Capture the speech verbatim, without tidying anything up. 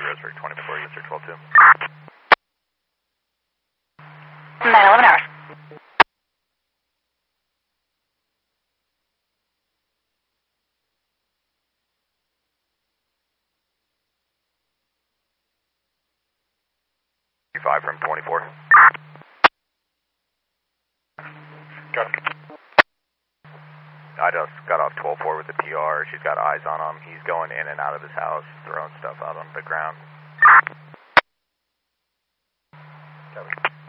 Roseburg twenty before you, sir, twelve two. nine eleven hours. five from twenty-four. Got it. I just got off twelve four with the P R. She's got eyes on him. He's going in and out of his house, throwing stuff out on the ground. Got it.